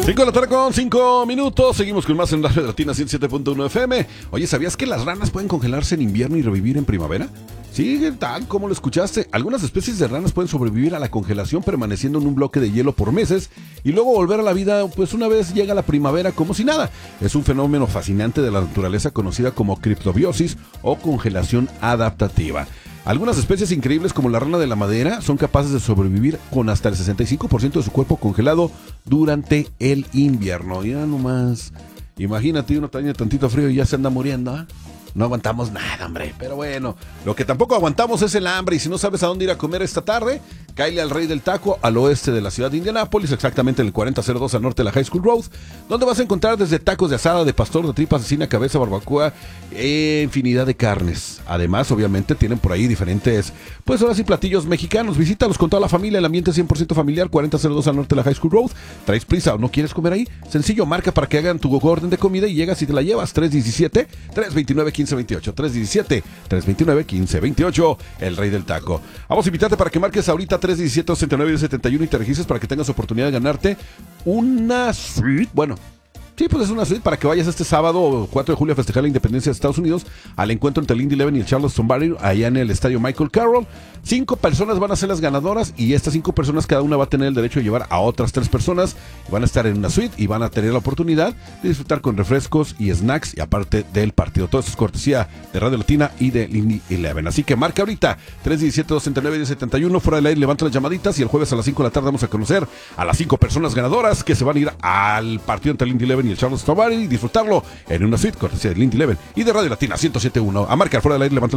5 de la tarde con 5 minutos. Seguimos con más en Radio Latina 107.1 FM. Oye, ¿sabías que las ranas pueden congelarse en invierno y revivir en primavera? Sí, tal como lo escuchaste. Algunas especies de ranas pueden sobrevivir a la congelación permaneciendo en un bloque de hielo por meses y luego volver a la vida pues una vez llega la primavera como si nada. Es un fenómeno fascinante de la naturaleza conocida como criptobiosis o congelación adaptativa. Algunas especies increíbles como la rana de la madera son capaces de sobrevivir con hasta el 65% de su cuerpo congelado durante el invierno. Ya nomás, imagínate, uno tiene tantito frío y ya se anda muriendo, ¿eh? No aguantamos nada, hombre. Pero bueno, lo que tampoco aguantamos es el hambre. Y si no sabes a dónde ir a comer esta tarde, cáele al Rey del Taco al oeste de la ciudad de Indianápolis, exactamente en el 4002 al norte de la High School Road, donde vas a encontrar desde tacos de asada, de pastor, de tripa asesina, cabeza, barbacoa, infinidad de carnes. Además, obviamente, tienen por ahí diferentes, pues ahora sí, platillos mexicanos. Visítalos con toda la familia, el ambiente 100% familiar, 4002 al norte de la High School Road. ¿Traes prisa o no quieres comer ahí? Sencillo, marca para que hagan tu orden de comida y llegas y te la llevas. 317-329-1528. 317-329-1528. El Rey del Taco. Vamos a invitarte para que marques ahorita 317-269-71 y te registres para que tengas oportunidad de ganarte una suite. Bueno, sí, pues es una suite para que vayas este sábado 4 de julio a festejar la independencia de Estados Unidos al encuentro entre el Indy 11 y el Charleston Battery allá en el estadio Michael Carroll. 5 personas van a ser las ganadoras y estas 5 personas cada una va a tener el derecho de llevar a otras 3 personas. Van a estar en una suite y van a tener la oportunidad de disfrutar con refrescos y snacks y aparte del partido. Todo esto es cortesía de Radio Latina y de Indy 11. Así que marca ahorita 317-269-1071. Fuera del aire, levanta las llamaditas y el jueves a las 5 de la tarde vamos a conocer a las 5 personas ganadoras que se van a ir al partido entre el Indy 11 y el Charleston Battery y disfrutarlo en una suite cortesía de Indy 11 y de Radio Latina 107.1. A marcar fuera del aire, levanta